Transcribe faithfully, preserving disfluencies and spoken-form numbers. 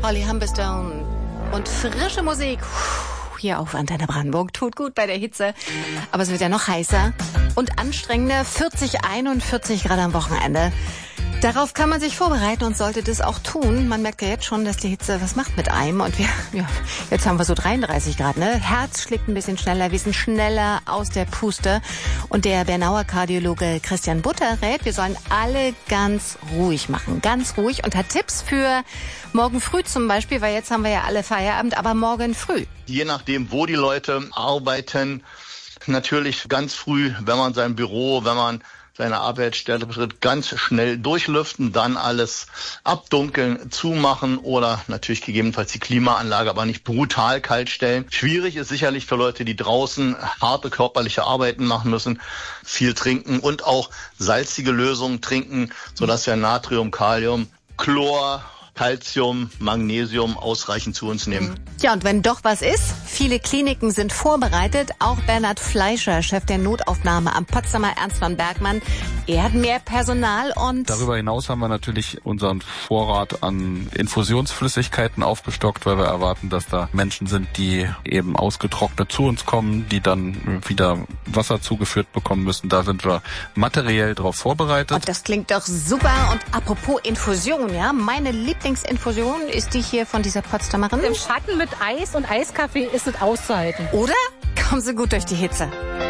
Olli Humberstone und frische Musik hier auf Antenne Brandenburg. Tut gut bei der Hitze, aber es wird ja noch heißer und anstrengender. vierzig, einundvierzig Grad am Wochenende. Darauf kann man sich vorbereiten und sollte das auch tun. Man merkt ja jetzt schon, dass die Hitze was macht mit einem. Und wir, ja, jetzt haben wir so dreiunddreißig Grad, ne? Herz schlägt ein bisschen schneller, wir sind schneller aus der Puste. Und der Bernauer Kardiologe Christian Butter rät, wir sollen alle ganz ruhig machen. Ganz ruhig und hat Tipps für morgen früh zum Beispiel, weil jetzt haben wir ja alle Feierabend, aber morgen früh. Je nachdem, wo die Leute arbeiten, natürlich ganz früh, wenn man sein Büro, wenn man seine Arbeitsstelle betritt, ganz schnell durchlüften, dann alles abdunkeln, zumachen oder natürlich gegebenenfalls die Klimaanlage, aber nicht brutal kalt stellen. Schwierig ist sicherlich für Leute, die draußen harte körperliche Arbeiten machen müssen, viel trinken und auch salzige Lösungen trinken, sodass wir Natrium, Kalium, Chlor, Calcium, Magnesium ausreichend zu uns nehmen. Ja, und wenn doch was ist, viele Kliniken sind vorbereitet. Auch Bernhard Fleischer, Chef der Notaufnahme am Potsdamer Ernst von Bergmann, er hat mehr Personal und... Darüber hinaus haben wir natürlich unseren Vorrat an Infusionsflüssigkeiten aufgestockt, weil wir erwarten, dass da Menschen sind, die eben ausgetrocknet zu uns kommen, die dann wieder Wasser zugeführt bekommen müssen. Da sind wir materiell drauf vorbereitet. Und das klingt doch super. Und apropos Infusion, ja, meine Lieblingsinfusion ist die hier von dieser Potsdamerin. Im Schatten mit Eis und Eiskaffee ist es auszuhalten. Oder? Kommen Sie gut durch die Hitze.